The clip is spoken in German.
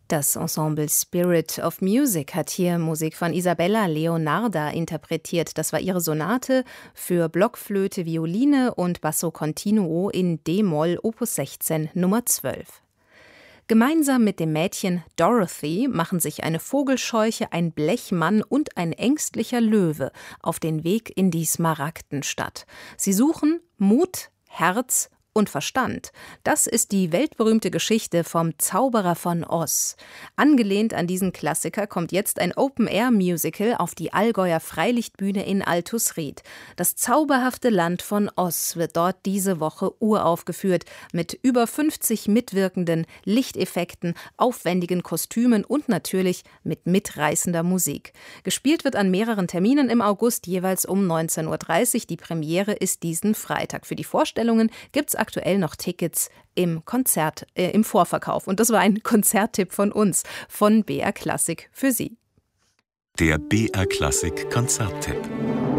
Das Ensemble Spirit of Music hat hier Musik von Isabella Leonarda interpretiert. Das war ihre Sonate für Blockflöte, Violine und Basso Continuo in d-Moll Opus 16 Nummer 12. Gemeinsam mit dem Mädchen Dorothy machen sich eine Vogelscheuche, ein Blechmann und ein ängstlicher Löwe auf den Weg in die Smaragdenstadt. Sie suchen Mut, Herz und Verstand. Das ist die weltberühmte Geschichte vom Zauberer von Oz. Angelehnt an diesen Klassiker kommt jetzt ein Open-Air-Musical auf die Allgäuer Freilichtbühne in Altusried. Das zauberhafte Land von Oz wird dort diese Woche uraufgeführt, mit über 50 Mitwirkenden, Lichteffekten, aufwendigen Kostümen und natürlich mit mitreißender Musik. Gespielt wird an mehreren Terminen im August, jeweils um 19:30 Uhr. Die Premiere ist diesen Freitag. Für die Vorstellungen gibt's aktuell noch Tickets im Vorverkauf. Und das war ein Konzerttipp von uns, von BR Klassik für Sie. Der BR Klassik Konzerttipp.